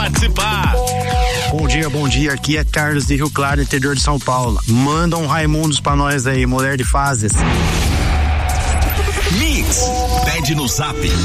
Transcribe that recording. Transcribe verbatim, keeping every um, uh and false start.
Participar. Bom dia, bom dia. Aqui é Carlos de Rio Claro, interior de São Paulo. Manda um Raimundos pra nós aí, mulher de fases. Mix. Pede no Zap